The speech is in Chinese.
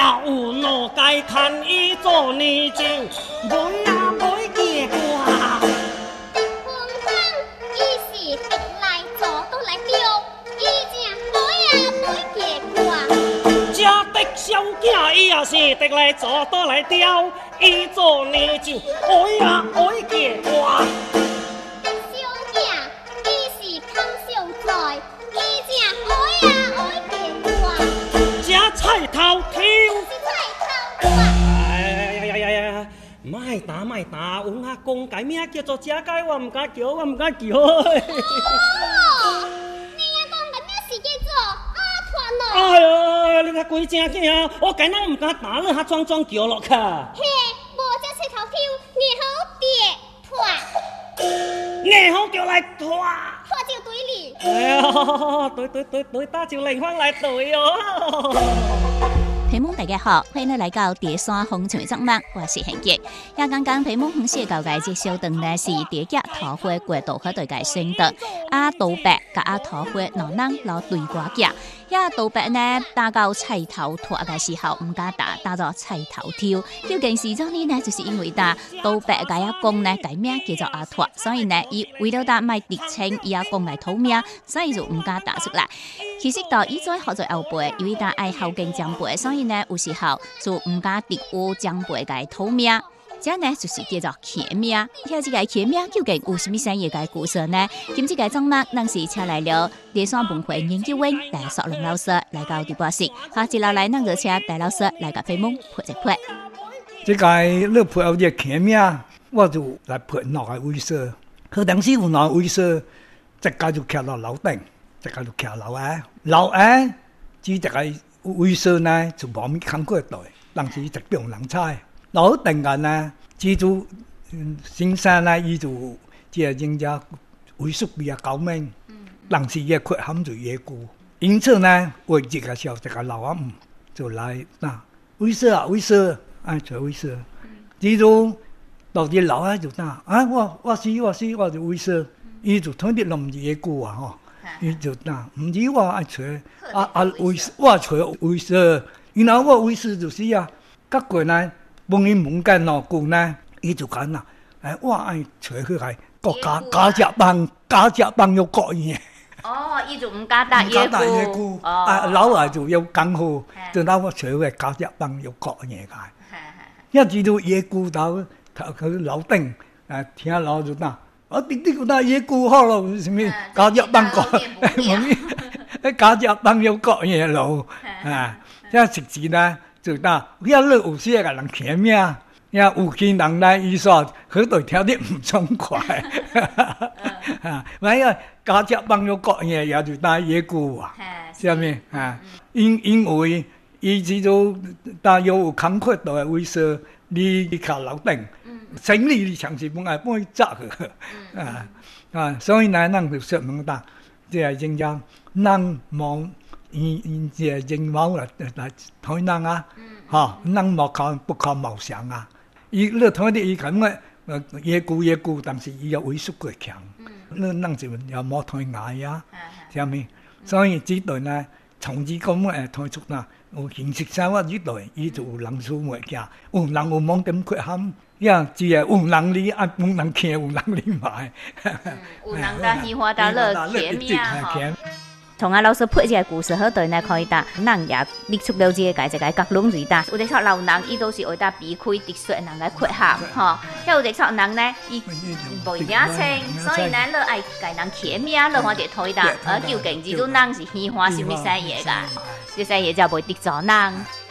啊有哪该看伊做年情，袂啊袂结果。 风风伊是直来做都来丢，伊正袂啊袂结果。 这的小囝伊也是直来做倒来雕，伊做年情，会啊会结果。 小囝伊是空小在，伊正会啊会结果。 这菜头挑。 是菜头啊！ 哎，莫打莫打，有阿公改名叫做假改，我唔敢叫，我唔敢叫。 哦，你阿公个名是叫做阿团咯。 哎呦，你较规正囝，我改人唔敢打了，他装叫落去。 嘿，无这菜头挑，你好别拖， 硬好叫来拖。 拖就对哩。 哎呀，对，打就灵方来对哦。 皮蒙大家好，欢迎来到第三风吹作梦，我是贤杰。也刚刚皮蒙红色交界这小段呢是第一桃花过渡好对界选择，刀白甲桃花两人老对瓜架，刀白呢打到菜头拖嘅时候唔敢打到菜头挑，究竟是怎呢？就是因为刀白甲阿公呢改名叫做阿拖，所以呢伊为了打卖敌情，伊阿公来讨名，所以就唔敢打出来。其實到以前學在後輩，因為他愛孝敬長輩，所以呢有時候就唔敢敵有長輩嘅討名，這呢就是叫做起名。而這個起名究竟有什麼生意嘅故事呢？今次嘅節目，咱是請來了第三文化研究院戴淑龍老師來到直播室，好，接落來咱就請戴老師來個題目配一配。 這個你配有隻起名，我就來配哪個位置？可當時有哪個位置，這個就徛到樓頂。這個就徛樓下只一個位置呢，就冇咩空過台，當時就俾人踩。樓頂間呢，只就先生呢，伊就即係人家位數比較高明，當時也缺陷就也高，因此呢，我這個時候這個樓下就來嗱位置啊，做位置，只就到啲樓下就嗱我就位置，伊就睇啲諗住也高啊嗬。伊就唔止我愛找我找位置，然後我位置就是各個呢，幫伊問間老久呢，伊就講啦，我愛找佢係國家家隻幫有國嘢。 哦，伊就唔敢打野菇， 老來就有功夫，就攞我找佢家隻幫有國嘢嘅。一知道野菇到佢樓頂，聽老就嗱。我啲個大野菇好咯，什麼家隻幫國，家隻幫有國嘢咯，即係直接呢就嗱，一路有些個人起名，有些人呢伊說佢對聽得唔暢快，咪啊家隻幫有國嘢也就大野菇啊，係咪啊？因為伊知道大有空闊嘅位置，你靠樓頂。生理常是本來幫佢執嘅，所以呢，咱就說明白，即係人家咱冇因即係人冇來睇咱啊，嚇，咱冇靠不靠謀想啊，伊你睇啲伊咁嘅野菇，但是伊有萎縮過強，咱就又冇睇牙啊，係咪？所以呢度呢，從此咁推出啦，有形式生活呢度，伊就有人數冇嘅，有人有冇點缺陷。呀，只係有人哩，有人聽，有人哩買。 有人打喜歡打樂起名嗬。同阿老師配這個故事好對呢，可以打人也列出了這個這個角落嚟打。有啲錯老人，伊都是會打避開特殊人嘅缺陷，嗬。因為有啲錯人呢，伊無一定清，所以呢，你愛改人起名，你看就推打，而究竟知道人是喜歡什麼生嘢㗎？這生嘢就袂得罪人。